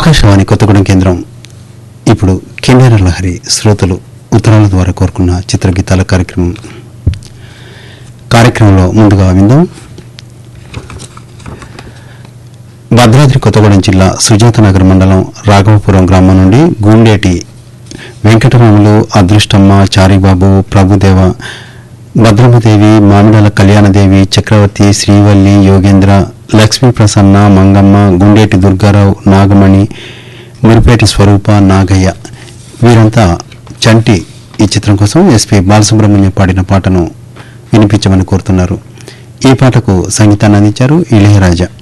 ఆకాశవాణి కొత్తగూడెం కేంద్రం. ఇప్పుడు కిన్నెర లహరి శ్రోతలు ఉత్తరాల ద్వారా కోరుకున్న చిత్రగీతాల కార్యక్రమంలో ముందుగా విందాం. భద్రాద్రి కొత్తగూడెం జిల్లా సుజాతనగర్ మండలం రాఘవపురం గ్రామం నుండి గుండేటి వెంకటరాములు, అదృష్టమ్మ, చారిబాబు, ప్రభుదేవ, భద్రమ్మదేవి, మామిడాల కళ్యాణదేవి, చక్రవర్తి, శ్రీవల్లి, యోగేంద్ర, లక్ష్మీ ప్రసన్న, మంగమ్మ, గుండేటి దుర్గారావు, నాగమణి, మురిపేటి స్వరూప, నాగయ్య వీరంతా చంటి ఈ చిత్రం కోసం ఎస్పి బాలసుబ్రహ్మణ్యం పాడిన పాటను వినిపించమని కోరుతున్నారు. ఈ పాటకు సంగీతాన్ని అందించారు ఇళయరాజా.